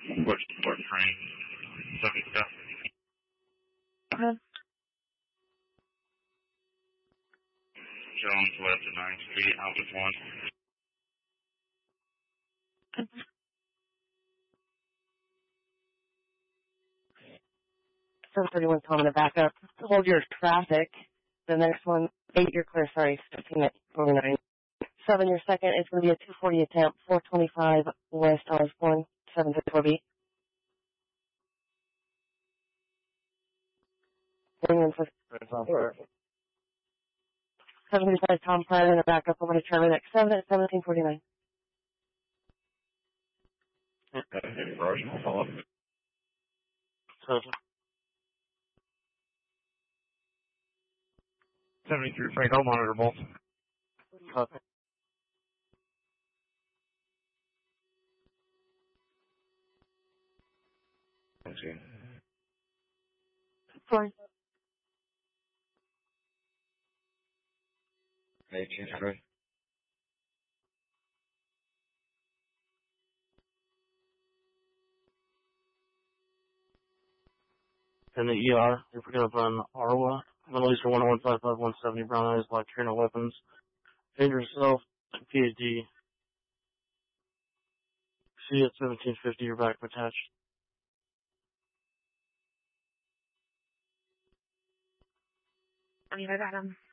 Push support train. 7 stuff. Okay. Jones left at 9 feet, Alpha 1. 731 coming to back up. Hold your traffic. The next one, 8, you're clear, sorry, 15 at 49. 7, your second, it's going to be a 240 attempt, 425 West Osborne, 754B. Bring in for 735 Tom Pryor in the backup over to Charlie next 7 at 1749. Okay, Roger, I'll follow up. 73 Frank, I'll monitor both. Okay. Let's see. Sorry. 18 And the ER, if we're going to run Arwa, Middle Eastern 10155 170, Brown Eyes, Black Hair, no weapons. Danger yourself, PAD. See you at 1750, you're back attached. I got him.